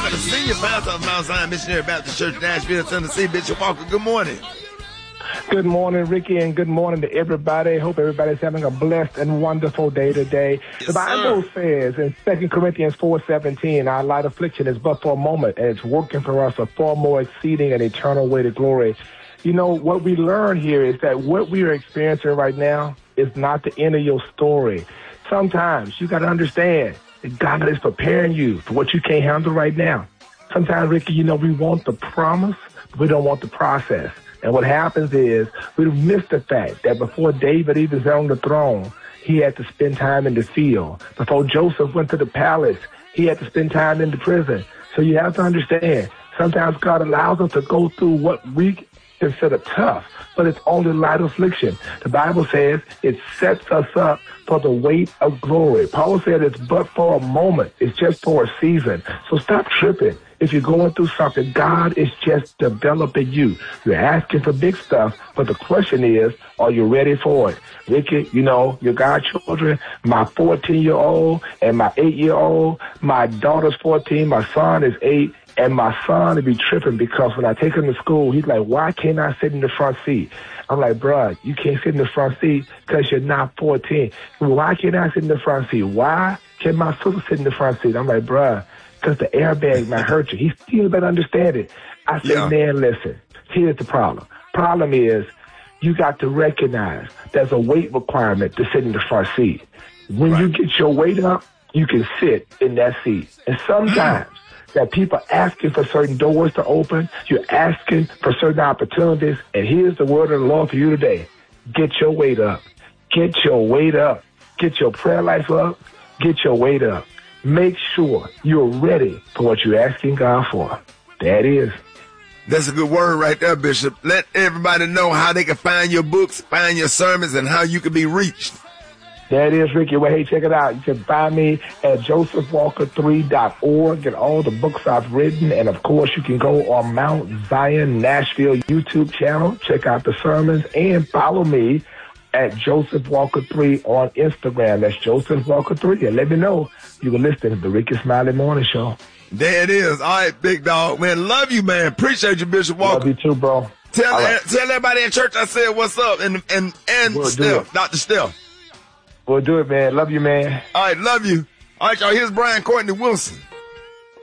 Walker, the senior pastor of Mount Zion Missionary Baptist Church, Nashville, Tennessee. Bishop Walker, good morning. Good morning, Ricky, and good morning to everybody. Hope everybody's having a blessed and wonderful day today. Yes, the Bible says in 2 Corinthians 4:17, our light affliction is but for a moment, and it's working for us a far more exceeding and eternal way to glory. You know, what we learn here is that what we are experiencing right now is not the end of your story. Sometimes you got to understand that God is preparing you for what you can't handle right now. Sometimes, Ricky, you know, we want the promise, but we don't want the process. And what happens is we miss the fact that before David even sat on the throne, he had to spend time in the field. Before Joseph went to the palace, he had to spend time in the prison. So you have to understand, sometimes God allows us to go through what we consider tough, but it's only light affliction. The Bible says it sets us up for the weight of glory. Paul said it's but for a moment. It's just for a season. So stop tripping. If you're going through something, God is just developing you. You're asking for big stuff, but the question is, are you ready for it? Ricky, you know, your godchildren, my 14-year-old and my 8-year-old, my daughter's 14, my son is 8, and my son will be tripping because when I take him to school, he's like, why can't I sit in the front seat? I'm like, bruh, you can't sit in the front seat because you're not 14. Why can't I sit in the front seat? Why can my sister sit in the front seat? I'm like, bruh, because the airbag might hurt you. He still better understand it. I say, man, listen, here's the problem. Problem is you got to recognize there's a weight requirement to sit in the front seat. When you get your weight up, you can sit in that seat. And sometimes that people asking for certain doors to open, you're asking for certain opportunities, and here's the word of the Lord for you today. Get your weight up. Get your weight up. Get your prayer life up. Get your weight up. Make sure you're ready for what you're asking God for. That is. That's a good word right there, Bishop. Let everybody know how they can find your books, find your sermons, and how you can be reached. That is, Ricky. Well, hey, check it out. You can find me at josephwalker3.org, get all the books I've written. And, of course, you can go on Mount Zion Nashville YouTube channel, check out the sermons, and follow me at Joseph Walker 3 on Instagram. That's Joseph Walker 3. And let me know you can listen to the Ricky Smiley Morning Show. There it is. All right, big dog. Man, love you, man. Appreciate you, Bishop Walker. Love you too, bro. Tell everybody in church I said what's up. And Steph, Dr. Steph. We'll do it, man. Love you, man. All right, love you. All right, y'all. Here's Brian Courtney Wilson.